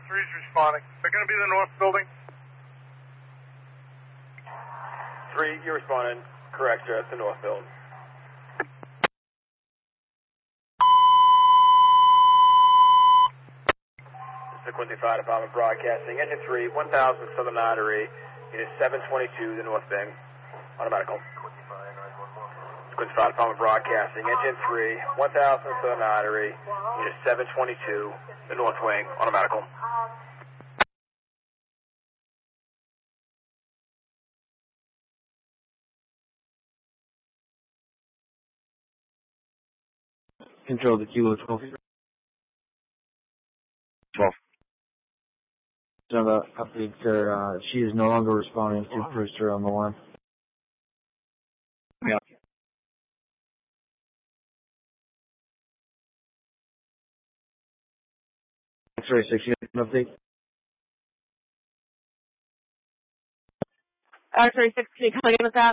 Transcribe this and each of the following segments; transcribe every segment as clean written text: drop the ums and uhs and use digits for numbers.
3's responding. They're going to be in the north building. 3, you're responding. Correct, sir. That's the north building. This is the Quincy Fire Department broadcasting. Engine 3, 1000 Southern Artery. It is 722, the north wing. On a medical. Quincy Fire Department broadcasting. Engine 3, 1000 Southern Artery. It is 722, the north wing. On a medical. Control the Kilo 12. 12. So the update, sir, she is no longer responding to Brewster on the line. Yeah. X-ray 6, you have an update? X-ray 6, can you come again with that?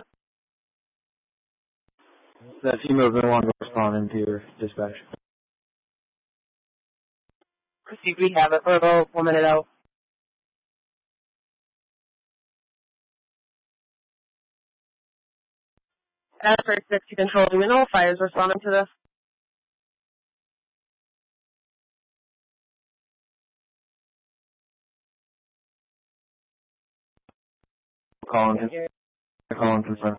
That female is no longer responding to your dispatch. Proceed, we have it. We're about 1 minute out. X-ray 6 to control Lumino. Fire's responding to this. Calling confirm.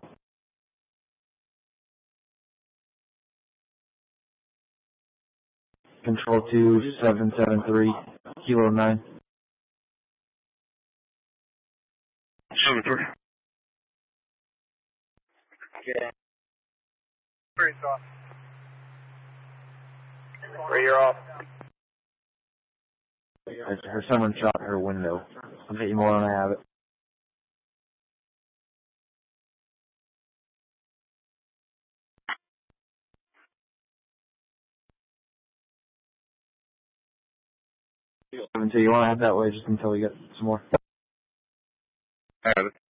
Control 2773, Kilo 9. 73. Okay. 3's off. 3, you're off. Her someone shot her window. I'll get you more when I have it. So you want to have that way just until we get some more? I have it.